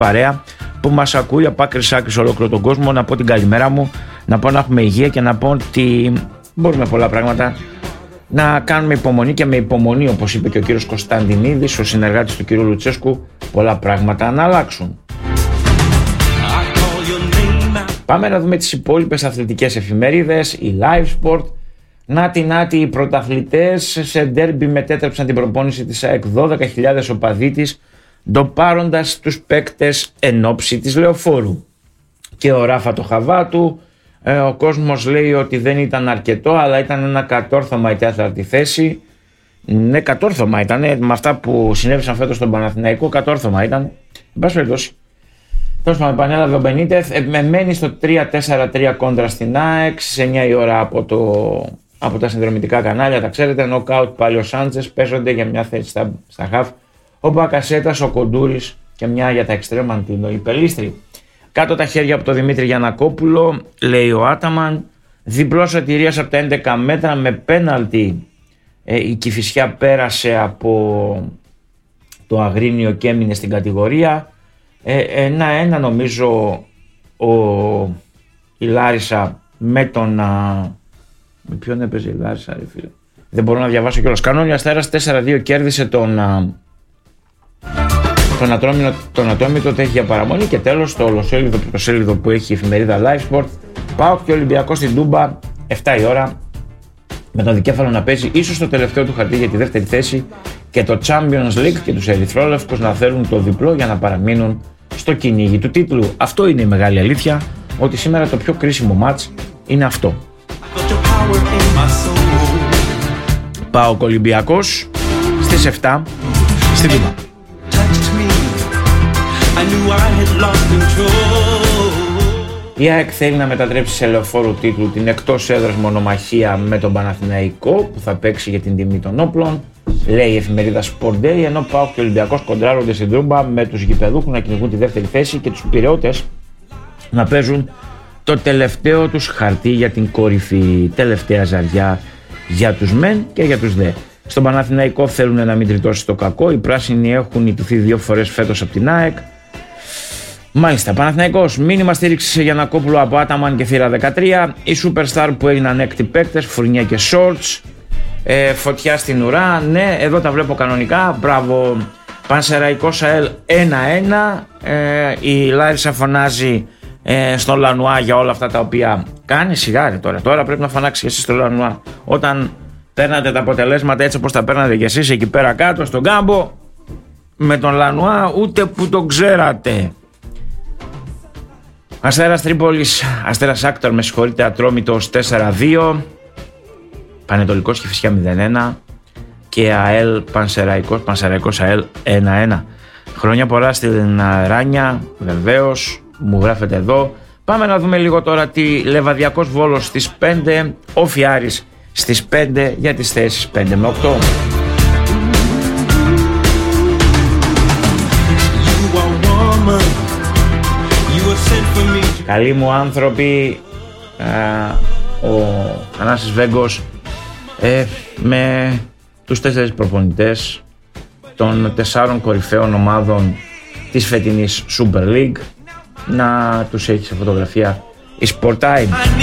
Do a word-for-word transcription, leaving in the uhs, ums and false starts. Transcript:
παρέα που μας ακούει από άκρη σ' άκρη σε ολόκληρο τον κόσμο. Να πω την καλημέρα μου, να πω να έχουμε υγεία και να πω ότι μπορούμε πολλά πράγματα να κάνουμε υπομονή και με υπομονή, όπως είπε και ο κύριος Κωνσταντινίδης, ο συνεργάτης του κύριου Λουτσέσκου, πολλά πράγματα να αλλάξουν. Πάμε να δούμε τις υπόλοιπες αθλητικές εφημερίδες, η Live Sport. Νάτι νάτι οι πρωταθλητές σε ντέρμπι μετέτρεψαν την προπόνηση της ΑΕΚ, δώδεκα χιλιάδες οπαδοί της, ντοπάροντας τους παίκτες εν ώψη της Λεωφόρου. Και ο Ράφα το Χαβάτου, ε, ο κόσμος λέει ότι δεν ήταν αρκετό, αλλά ήταν ένα κατόρθωμα η τέταρτη θέση. Ναι, κατόρθωμα ήταν, με αυτά που συνέβησαν φέτος στον Παναθηναϊκό, κατόρθωμα ήταν. Εν πάση περιπτώσει, τέλος πάντων, επανέλαβε ο Μπενίτεθ, ε, μένει στο τρία τέσσερα τρία κόντρα στην ΑΕΚ, στις εννιά η ώρα από, το, από τα συνδρομητικά κανάλια, τα ξέρετε, νοκάουτ πάλι ο Σάντσες, παίζονται για μια θέση στα, στα χαφ, ο Μπακασέτας, ο Κοντούρης και μια για τα εξτρέμ Αντίνο, η Πελίστρη. Κάτω τα χέρια από τον Δημήτρη Γιαννακόπουλο, λέει ο Άταμαν, διπλό σωτηρίας από τα έντεκα μέτρα με πέναλτι. Ε, η Κηφισιά πέρασε από το Αγρίνιο και έμεινε στην κατηγορία. Ένα-ένα νομίζω ο, η Λάρισα με τον... Α, με ποιον έπαιζε η Λάρισα, ρε φίλε. Δεν μπορώ να διαβάσω κιόλας. Κανόνια Αστέρας τέσσερα δύο κέρδισε τον... Α, τον Ατρόμητο, τον Ατρόμητο το έχει για παραμονή. Και τέλος το ολοσέλιδο πρωτοσέλιδο που έχει η εφημερίδα Live Sport. ΠΑΟΚ και Ολυμπιακός στην Τούμπα επτά η ώρα, με τον δικέφαλο να παίζει ίσως το τελευταίο του χαρτί για τη δεύτερη θέση και το Champions League και τους ερυθρόλευκους να θέλουν το διπλό για να παραμείνουν στο κυνήγι του τίτλου. Αυτό είναι η μεγάλη αλήθεια, ότι σήμερα το πιο κρίσιμο μάτς είναι αυτό. ΠΑΟΚ Ολυμπιακός στις επτά στην Τούμπα. Η ΑΕΚ θέλει να μετατρέψει σε λεωφόρο τίτλου την εκτός έδρας μονομαχία με τον Παναθηναϊκό που θα παίξει για την τιμή των όπλων, λέει η εφημερίδα Sport Day, ενώ ΠΑΟΚ και Ολυμπιακός κοντράρονται στην Τούμπα με τους γηπεδούχους να κυνηγούν τη δεύτερη θέση και τους πειραιώτες να παίζουν το τελευταίο τους χαρτί για την κορυφή. Τελευταία ζαριά για τους μεν και για τους δε. Στον Παναθηναϊκό θέλουν να μην τριτώσει το κακό, οι πράσινοι έχουν ιτηθεί δύο φορές φέτος από την ΑΕΚ. Μάλιστα, Παναθηναϊκός, μήνυμα στήριξη σε Γιαννακόπουλο από Άταμαν και θύρα δεκατρία. Οι Superstar που έγιναν έκτη παίκτες, φουρνιά και shorts. Ε, φωτιά στην ουρά. Ναι, εδώ τα βλέπω κανονικά. Μπράβο. Πανσεραϊκός ΑΕΛ ένα ένα. Ε, η Λάρισα φωνάζει ε, στον Λανουά για όλα αυτά τα οποία κάνει. Σιγάρι τώρα. Τώρα πρέπει να φωνάξει και εσείς στον Λανουά. Όταν παίρνατε τα αποτελέσματα έτσι όπως τα παίρνατε και εσείς εκεί πέρα κάτω στον κάμπο, με τον Λανουά ούτε που τον ξέρατε. Αστέρας Τρίπολης, Αστέρας Άκτορ, με συγχωρείτε, Ατρόμητος τέσσερα δύο, Πανετολικός Κηφισιά μηδέν ένα και ΑΕΛ Πανσεραϊκός, Πανσεραϊκός ΑΕΛ ένα ένα. Χρόνια πολλά στην Ράνια, βεβαίως, μου γράφετε εδώ. Πάμε να δούμε λίγο τώρα τι Λεβαδιακός Βόλος στις πέντε, Όφι Άρης στις πέντε για τις θέσεις πέντε με οκτώ. Καλοί μου άνθρωποι, α, ο Θανάσης Βέγκος ε, με τους τέσσερις προπονητές των τεσσάρων κορυφαίων ομάδων της φετινής Super League να τους έχει σε φωτογραφία η Sport Time.